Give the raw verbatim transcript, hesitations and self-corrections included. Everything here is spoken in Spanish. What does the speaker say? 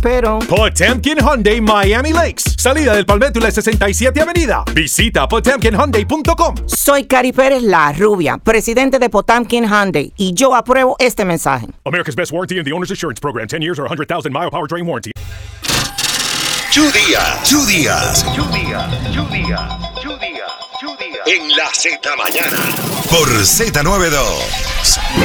pero... Potemkin Hyundai Miami Lakes. Salida del Palmetto y la sesenta y siete Avenida. Visita potemkin hyundai punto com. Soy Cari Pérez, la rubia, presidente de Potemkin Hyundai, y yo apruebo este mensaje. America's Best Warranty and the Owner's Assurance Program. ten years or one hundred thousand mile powertrain warranty. Chu Díaz, Chu Díaz, Chu Díaz, Chu Díaz, Chu Díaz, Chu Díaz. en la Z Mañana por Z noventa y dos.